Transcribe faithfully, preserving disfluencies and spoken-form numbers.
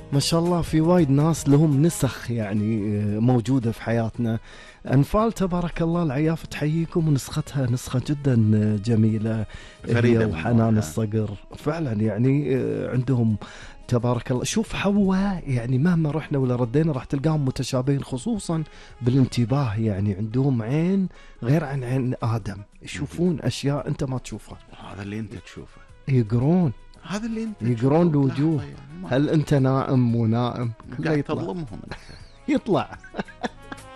ما شاء الله في وايد ناس لهم نسخ يعني موجودة في حياتنا. أنفال تبارك الله العياف تحييكم، ونسختها نسخة جدا جميلة هي وحنان الصقر فعلا يعني عندهم تبارك الله. شوف حواء يعني مهما رحنا ولا ردينا راح تلقاهم متشابهين، خصوصا بالانتباه، يعني عندهم عين غير عن عين آدم، يشوفون أشياء أنت ما تشوفها. هذا اللي أنت تشوفه، يقرون هذا اللي انت يقرون الوجوه. يعني هل انت نائم مو نائم؟ قاعد تظلمهم يطلع